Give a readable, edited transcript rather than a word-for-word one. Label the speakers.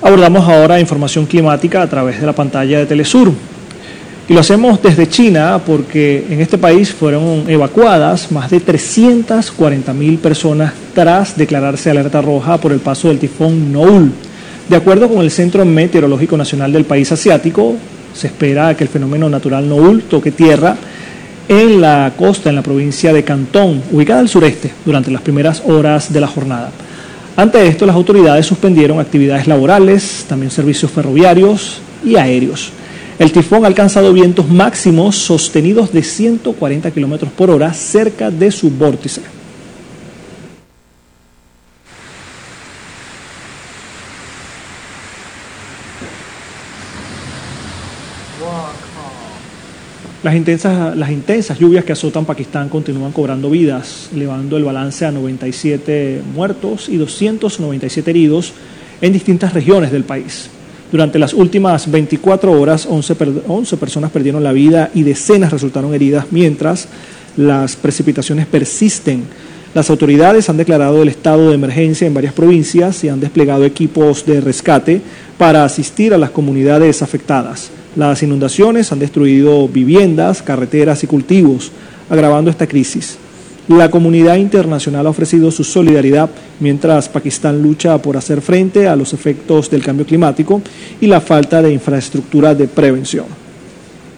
Speaker 1: Abordamos ahora información climática a través de la pantalla de Telesur. Y lo hacemos desde China porque en este país fueron evacuadas más de 340.000 personas tras declararse alerta roja por el paso del tifón Noul. De acuerdo con el Centro Meteorológico Nacional del país asiático, se espera que el fenómeno natural Noul toque tierra en la costa, en la provincia de Cantón, ubicada al sureste, durante las primeras horas de la jornada. Ante esto, las autoridades suspendieron actividades laborales, también servicios ferroviarios y aéreos. El tifón ha alcanzado vientos máximos sostenidos de 140 km por hora cerca de su vórtice. Las intensas lluvias que azotan Pakistán continúan cobrando vidas, elevando el balance a 97 muertos y 297 heridos en distintas regiones del país. Durante las últimas 24 horas, 11 personas perdieron la vida y decenas resultaron heridas, mientras las precipitaciones persisten. Las autoridades han declarado el estado de emergencia en varias provincias y han desplegado equipos de rescate para asistir a las comunidades afectadas. Las inundaciones han destruido viviendas, carreteras y cultivos, agravando esta crisis. La comunidad internacional ha ofrecido su solidaridad mientras Pakistán lucha por hacer frente a los efectos del cambio climático y la falta de infraestructura de prevención.